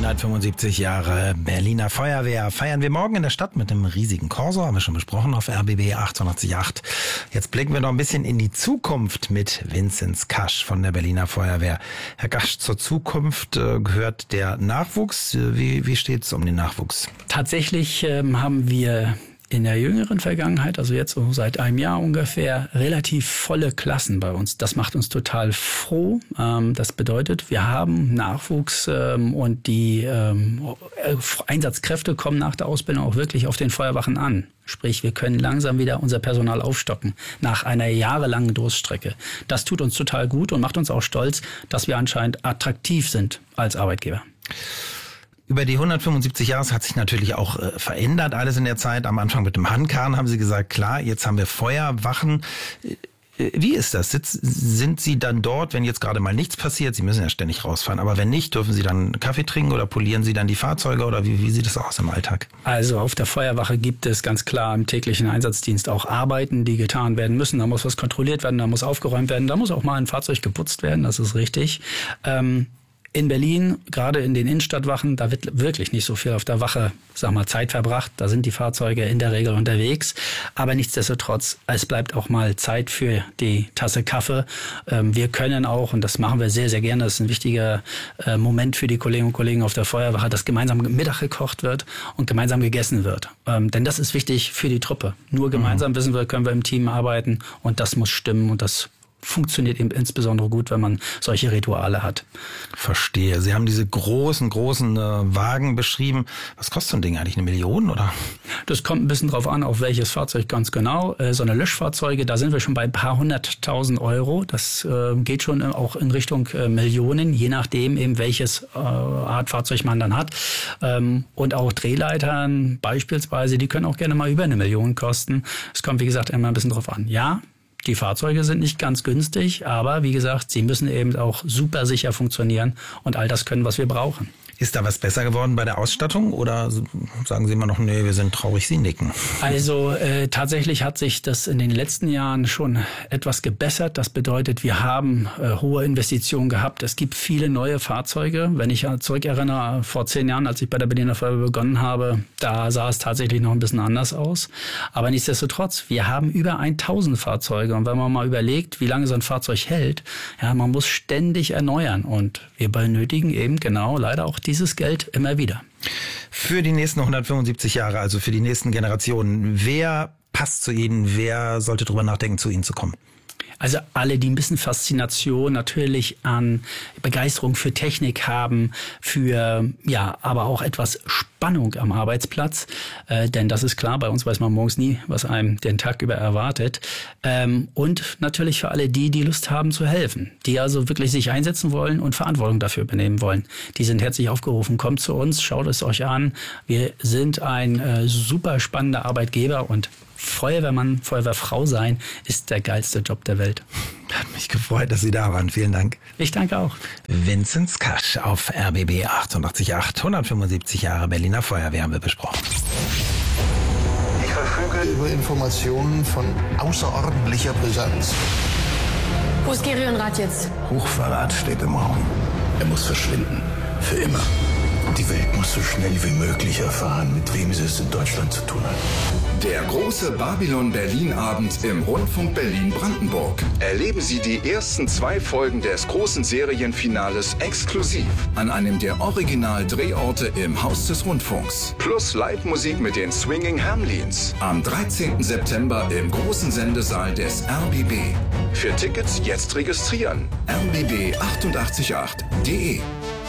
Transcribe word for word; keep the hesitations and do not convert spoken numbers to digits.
hundertfünfundsiebzig Jahre Berliner Feuerwehr feiern wir morgen in der Stadt mit einem riesigen Corso, haben wir schon besprochen auf R B B achtundachtzig Komma acht. Jetzt blicken wir noch ein bisschen in die Zukunft mit Vinzenz Kasch von der Berliner Feuerwehr. Herr Kasch, zur Zukunft äh, gehört der Nachwuchs. Wie, wie steht es um den Nachwuchs? Tatsächlich ähm, haben wir in der jüngeren Vergangenheit, also jetzt so seit einem Jahr ungefähr, relativ volle Klassen bei uns. Das macht uns total froh. Ähm, das bedeutet, wir haben Nachwuchs ähm, und die ähm, Einsatzkräfte kommen nach der Ausbildung auch wirklich auf den Feuerwachen an. Sprich, wir können langsam wieder unser Personal aufstocken nach einer jahrelangen Durststrecke. Das tut uns total gut und macht uns auch stolz, dass wir anscheinend attraktiv sind als Arbeitgeber. Über die hundertfünfundsiebzig Jahre hat sich natürlich auch äh, verändert, alles in der Zeit. Am Anfang mit dem Handkarren haben Sie gesagt, klar, jetzt haben wir Feuerwachen. Äh, wie ist das? Sitz, sind Sie dann dort, wenn jetzt gerade mal nichts passiert? Sie müssen ja ständig rausfahren. Aber wenn nicht, dürfen Sie dann Kaffee trinken oder polieren Sie dann die Fahrzeuge? Oder wie, wie sieht das aus im Alltag? Also auf der Feuerwache gibt es ganz klar im täglichen Einsatzdienst auch Arbeiten, die getan werden müssen. Da muss was kontrolliert werden, da muss aufgeräumt werden, da muss auch mal ein Fahrzeug geputzt werden, das ist richtig. Ähm, In Berlin, gerade in den Innenstadtwachen, da wird wirklich nicht so viel auf der Wache, sag mal, Zeit verbracht. Da sind die Fahrzeuge in der Regel unterwegs. Aber nichtsdestotrotz, es bleibt auch mal Zeit für die Tasse Kaffee. Wir können auch, und das machen wir sehr, sehr gerne, das ist ein wichtiger Moment für die Kolleginnen und Kollegen auf der Feuerwache, dass gemeinsam Mittag gekocht wird und gemeinsam gegessen wird. Denn das ist wichtig für die Truppe. Nur gemeinsam, mhm. wissen wir, können wir im Team arbeiten und das muss stimmen und das funktioniert eben insbesondere gut, wenn man solche Rituale hat. Verstehe. Sie haben diese großen, großen äh, Wagen beschrieben. Was kostet so ein Ding eigentlich? Eine Million, oder? Das kommt ein bisschen drauf an, auf welches Fahrzeug ganz genau. Äh, so eine Löschfahrzeuge, da sind wir schon bei ein paar hunderttausend Euro. Das äh, geht schon auch in Richtung äh, Millionen, je nachdem eben welches äh, Art Fahrzeug man dann hat. Ähm, und auch Drehleitern beispielsweise, die können auch gerne mal über eine Million kosten. Es kommt, wie gesagt, immer ein bisschen drauf an. Ja, die Fahrzeuge sind nicht ganz günstig, aber wie gesagt, sie müssen eben auch super sicher funktionieren und all das können, was wir brauchen. Ist da was besser geworden bei der Ausstattung oder sagen Sie immer noch, nee, wir sind traurig, Sie nicken? Also äh, tatsächlich hat sich das in den letzten Jahren schon etwas gebessert. Das bedeutet, wir haben äh, hohe Investitionen gehabt. Es gibt viele neue Fahrzeuge. Wenn ich zurückerinnere, vor zehn Jahren, als ich bei der Berliner Feuerwehr begonnen habe, da sah es tatsächlich noch ein bisschen anders aus. Aber nichtsdestotrotz, wir haben über tausend Fahrzeuge. Und wenn man mal überlegt, wie lange so ein Fahrzeug hält, ja, man muss ständig erneuern. Und wir benötigen eben genau leider auch die dieses Geld immer wieder. Für die nächsten hundertfünfundsiebzig Jahre, also für die nächsten Generationen, wer passt zu Ihnen? Wer sollte drüber nachdenken, zu Ihnen zu kommen? Also alle, die ein bisschen Faszination natürlich an Begeisterung für Technik haben, für, ja, aber auch etwas Spannung am Arbeitsplatz. Äh, denn das ist klar, bei uns weiß man morgens nie, was einem den Tag über erwartet. Ähm, und natürlich für alle die, die Lust haben zu helfen, die also wirklich sich einsetzen wollen und Verantwortung dafür übernehmen wollen. Die sind herzlich aufgerufen. Kommt zu uns, schaut es euch an. Wir sind ein äh, super spannender Arbeitgeber und Feuerwehrmann, Feuerwehrfrau sein, ist der geilste Job der Welt. Hat mich gefreut, dass Sie da waren. Vielen Dank. Ich danke auch. Vinzenz Kasch auf R B B achtundachtzig Komma acht. hundertfünfundsiebzig Jahre Berliner Feuerwehr haben wir besprochen. Ich verfüge über Informationen von außerordentlicher Brisanz. Wo ist Gerionrad jetzt? Hochverrat steht im Raum. Er muss verschwinden. Für immer. Die Welt muss so schnell wie möglich erfahren, mit wem sie es in Deutschland zu tun hat. Der große Babylon-Berlin-Abend im Rundfunk Berlin-Brandenburg. Erleben Sie die ersten zwei Folgen des großen Serienfinales exklusiv an einem der Original-Drehorte im Haus des Rundfunks. Plus Live-Musik mit den Swinging Hamlins. Am dreizehnten September im großen Sendesaal des R B B. Für Tickets jetzt registrieren. r b b achtundachtzig Komma acht punkt de